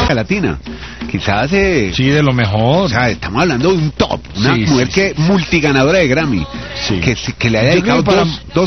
Latina. Quizás sí, de lo mejor. o sea, estamos hablando de un top, una Sí, mujer sí, que multiganadora de Grammy, Sí. que le haya Yo creo dedicado que para- dos